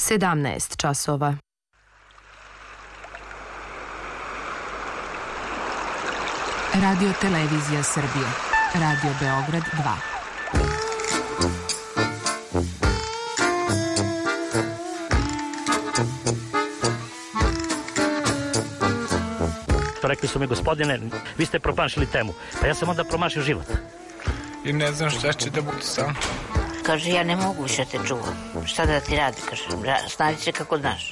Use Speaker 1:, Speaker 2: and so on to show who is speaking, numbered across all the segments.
Speaker 1: 17 časova.
Speaker 2: Radio Televizija Srbije. Radio Beograd
Speaker 3: 2. Rekli su mi, gospodine, vi ste promašili temu. Pa ja sam onda promašio život.
Speaker 4: I ne znam šta će da bude sam.
Speaker 5: Kaže, ja ne mogu više te čuvam. Šta da ti radi, kaže, snađi se kako znaš.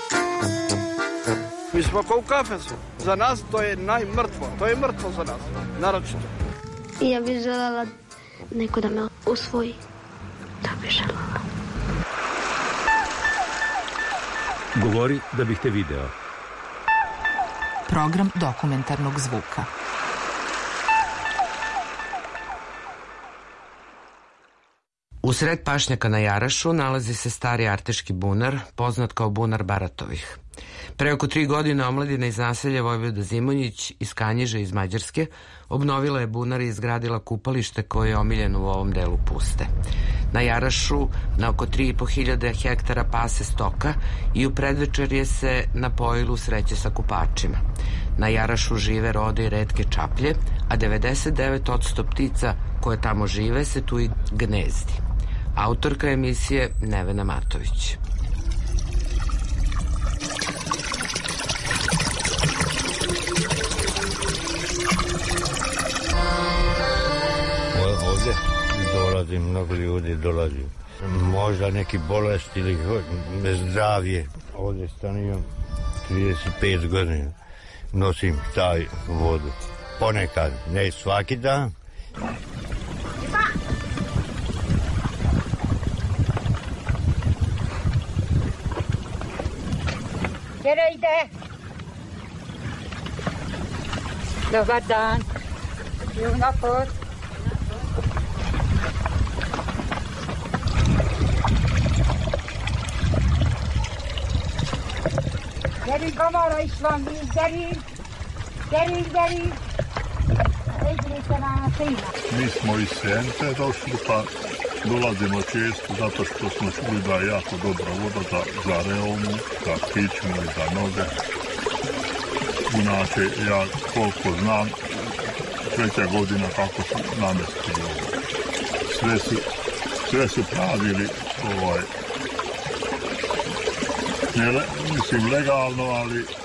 Speaker 6: Mi smo kao u kafesu. Za nas to je najmrtvo. To je mrtvo za nas, naročito.
Speaker 7: Ja bih željela neko da me usvoji. Da bih željela.
Speaker 8: Govori da bih te video.
Speaker 2: Program dokumentarnog zvuka.
Speaker 9: Usred pašnjaka na Jarašu nalazi se stari arteški bunar, poznat kao bunar Baratovih. Pre oko 3 godine omladina iz naselja Vojvoda Zimonjić iz Kanjiža iz Mađarske obnovila je bunar i izgradila kupalište koje je omiljeno u ovom delu puste. Na Jarašu na oko 3.500 hektara pase stoka i u predvečerje se na pojilu sreće sa kupačima. Na Jarašu žive rode i retke čaplje, a 99% ptica koje tamo žive se tu i gnezdi. Autorka emisije Nevena Matović.
Speaker 10: Ovdje dolazi, mnogo ljudi dolazi. Možda neki bolest ili zdravlje. Ovdje stanujem 35 godina. Nosim taj vodu. Ponekad, ne svaki dan.
Speaker 11: Gdje ide? Dobar dan. Idem na pot. Derin kamara išvan, derin.
Speaker 12: Mi smo iz Sente došli, pa dolazimo često zato što smo čuli da je jako dobra voda za reumu, za kičmu i za noge. Inače, ja koliko znam, 3. godina kako su namestili ovo. Sve su pravili mislim legalno, ali